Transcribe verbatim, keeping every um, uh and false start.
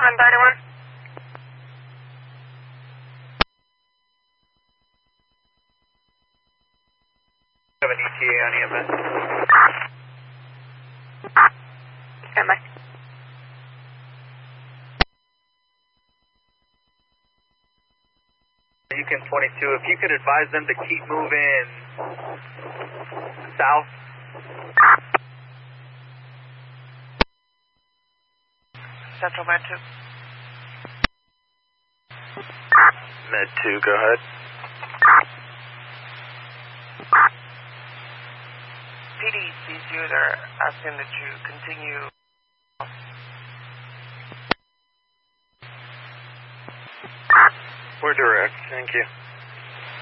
seven thirty-one. Have an E T A on E M S. Stand by. Yukon twenty-two, if you could advise them to keep moving south. Central Med two. Med two, go ahead. P D sees you, they're asking that you continue. We're direct, thank you.